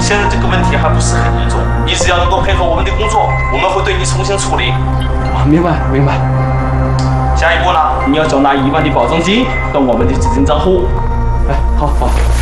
现在这个问题还不是很严重，你只要能够配合我们的工作，我们会对你重新处理。 明白。 下一步呢，你要缴纳1万的保证金到我们的资金账户。 哎，好。